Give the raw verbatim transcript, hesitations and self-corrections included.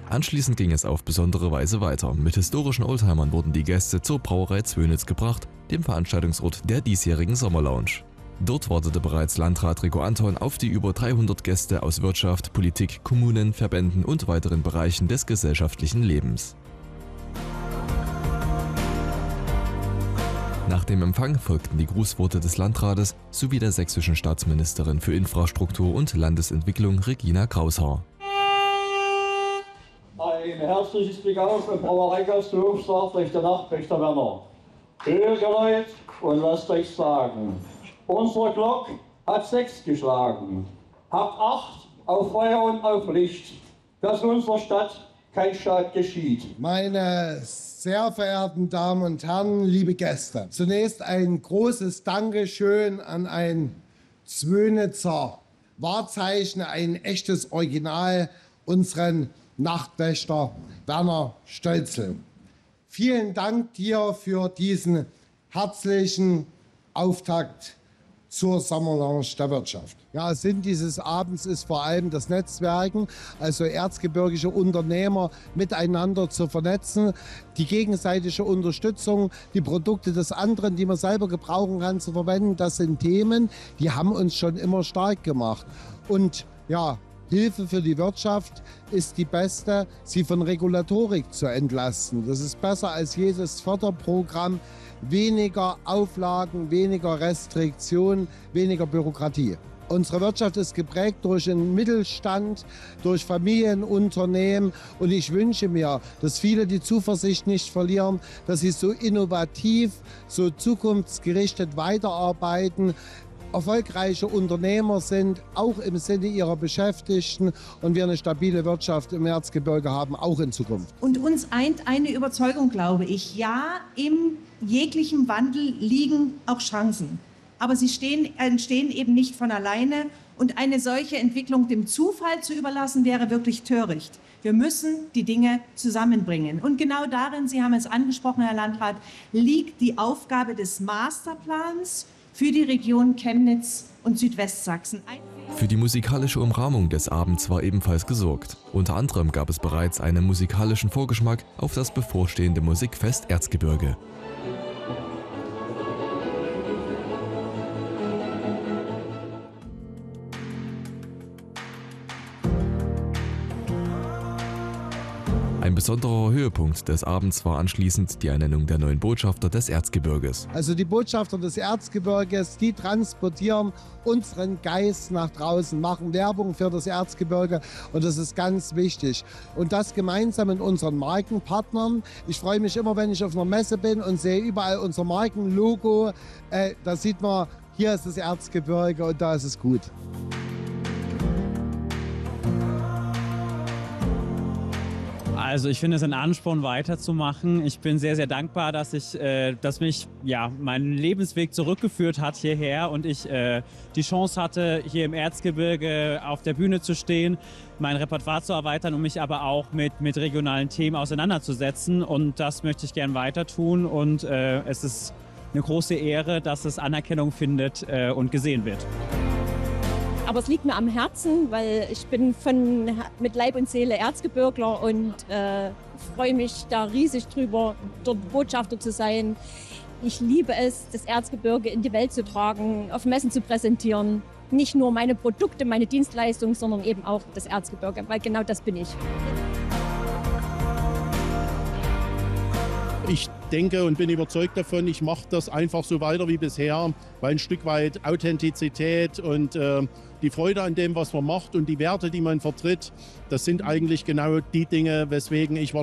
Anschließend ging es auf besondere Weise weiter. Mit historischen Oldtimern wurden die Gäste zur Brauerei Zwönitz gebracht, dem Veranstaltungsort der diesjährigen Sommerlounge. Dort wartete bereits Landrat Rico Anton auf die über dreihundert Gäste aus Wirtschaft, Politik, Kommunen, Verbänden und weiteren Bereichen des gesellschaftlichen Lebens. Nach dem Empfang folgten die Grußworte des Landrates sowie der sächsischen Staatsministerin für Infrastruktur und Landesentwicklung Regina Kraushaar. Ein herzliches Blick auf im Brauereigasthof, sagt euch der Nachtwächter Werner. Hört Leute und lasst euch sagen, unsere Glock hat sechs geschlagen. Habt Acht auf Feuer und auf Licht, dass in unserer Stadt kein Staat geschieht. Meine sehr verehrten Damen und Herren, liebe Gäste, zunächst ein großes Dankeschön an ein Zwönitzer Wahrzeichen, ein echtes Original, unseren Nachtwächter Werner Stölzl. Vielen Dank dir für diesen herzlichen Auftakt zur Sommerlounge der Wirtschaft. Ja, Sinn dieses Abends ist vor allem das Netzwerken, also erzgebirgische Unternehmer miteinander zu vernetzen, die gegenseitige Unterstützung, die Produkte des anderen, die man selber gebrauchen kann, zu verwenden. Das sind Themen, die haben uns schon immer stark gemacht. Und ja, Hilfe für die Wirtschaft ist die beste, sie von Regulatorik zu entlasten. Das ist besser als jedes Förderprogramm. Weniger Auflagen, weniger Restriktionen, weniger Bürokratie. Unsere Wirtschaft ist geprägt durch den Mittelstand, durch Familienunternehmen und ich wünsche mir, dass viele die Zuversicht nicht verlieren, dass sie so innovativ, so zukunftsgerichtet weiterarbeiten, erfolgreiche Unternehmer sind, auch im Sinne ihrer Beschäftigten und wir eine stabile Wirtschaft im Erzgebirge haben, auch in Zukunft. Und uns eint eine Überzeugung, glaube ich. Ja, im jeglichen Wandel liegen auch Chancen. Aber sie stehen, entstehen eben nicht von alleine. Und eine solche Entwicklung dem Zufall zu überlassen, wäre wirklich töricht. Wir müssen die Dinge zusammenbringen. Und genau darin, Sie haben es angesprochen, Herr Landrat, liegt die Aufgabe des Masterplans für die Region Chemnitz und Südwestsachsen. Für die musikalische Umrahmung des Abends war ebenfalls gesorgt. Unter anderem gab es bereits einen musikalischen Vorgeschmack auf das bevorstehende Musikfest Erzgebirge. Ein besonderer Höhepunkt des Abends war anschließend die Ernennung der neuen Botschafter des Erzgebirges. Also die Botschafter des Erzgebirges, die transportieren unseren Geist nach draußen, machen Werbung für das Erzgebirge und das ist ganz wichtig. Und das gemeinsam mit unseren Markenpartnern. Ich freue mich immer, wenn ich auf einer Messe bin und sehe überall unser Markenlogo. Äh, da sieht man, hier ist das Erzgebirge und da ist es gut. Also ich finde es ein Ansporn, weiterzumachen. Ich bin sehr, sehr dankbar, dass, ich, äh, dass mich ja, mein Lebensweg zurückgeführt hat hierher und ich äh, die Chance hatte, hier im Erzgebirge auf der Bühne zu stehen, mein Repertoire zu erweitern und mich aber auch mit, mit regionalen Themen auseinanderzusetzen. Und das möchte ich gern weiter tun und äh, es ist eine große Ehre, dass es Anerkennung findet äh, und gesehen wird. Aber es liegt mir am Herzen, weil ich bin von, mit Leib und Seele Erzgebirgler und äh, freue mich da riesig drüber, dort Botschafter zu sein. Ich liebe es, das Erzgebirge in die Welt zu tragen, auf Messen zu präsentieren. Nicht nur meine Produkte, meine Dienstleistungen, sondern eben auch das Erzgebirge, weil genau das bin ich. Ich denke und bin überzeugt davon, ich mache das einfach so weiter wie bisher, weil ein Stück weit Authentizität und äh, die Freude an dem, was man macht und die Werte, die man vertritt, das sind eigentlich genau die Dinge, weswegen ich wahrscheinlich